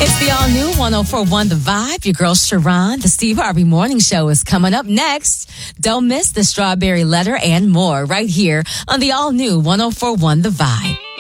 It's the all-new 104.1 The Vibe. Your girl Sharon. The Steve Harvey Morning Show is coming up next. Don't miss the Strawberry Letter and more right here on the all-new 104.1 The Vibe.